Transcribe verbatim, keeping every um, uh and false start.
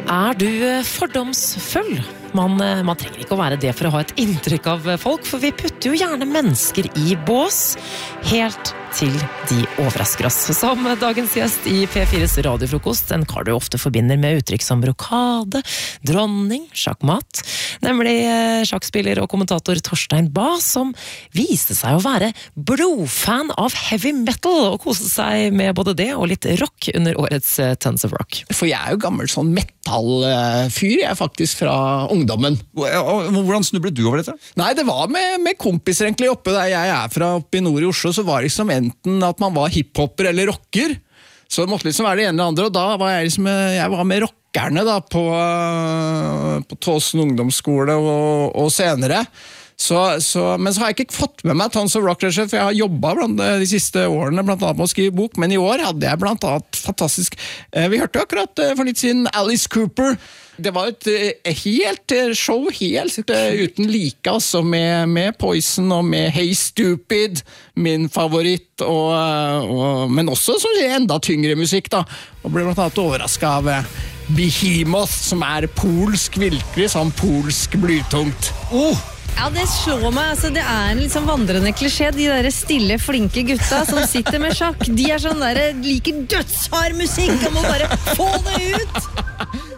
Er du fordomsfull? Man, man trenger ikke å være det for å ha et inntrykk av folk, for vi putter jo gjerne mennesker i bås, helt til de overrasker oss. Som dagens gjest i P fires radiofrokost, en kar du ofte forbinder med uttrykk som brokade, dronning, sjakkmat, nemlig sjakkspiller og kommentator Torstein Bae, som viste seg å være blodfan av heavy metal, og koste seg med både det og litt rock under årets Tons of Rock. For jeg er jo gammel sånn metal-fyr, jeg er faktisk fra ungdommen. Hvordan snublet du over dette? Nei, det var med, med kompiser egentlig oppe der jeg er fra, oppe i nord i Oslo, så var det liksom enten at man var hiphopper eller rocker, så det måtte liksom være det ene eller andre, og da var jeg liksom, jeg var med rockerne da, på, på Tåsen ungdomsskole og, og senere. Så, så, men så har jeg ikke fått med meg Tons of Rock, for jeg har jobbet blant de siste årene blant annet med å skrive bok, men i år hadde jeg blant annet fantastisk, vi hørte jo akkurat for litt siden Alice Cooper. Det var et helt show, helt uten like, altså, med, med Poison og med Hey Stupid, min favoritt, og, og, men også så enda tyngre musikk da, og ble blant annet overrasket av Behemoth, som er polsk, virkelig sånn polsk blytungt. Åh! Oh! Ja, det slår meg, altså det er en liksom vandrende klisjé, de der stille, flinke gutta som sitter med sjakk, de er sånn der, liker dødshard musikk og må bare få det ut!